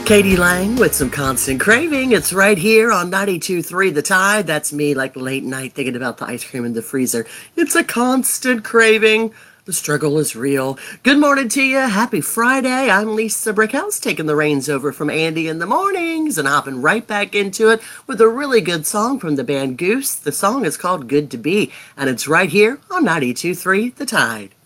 Katie Lang with some constant craving. It's right here on 92.3 The Tide. That's me like late night thinking about the ice cream in the freezer. It's a constant craving. The struggle is real. Good morning to you. Happy Friday. I'm Lisa Brickhouse taking the reins over from Andy in the mornings and hopping right back into it with a really good song from the band Goose. The song is called Good to Be, and it's right here on 92.3 The Tide.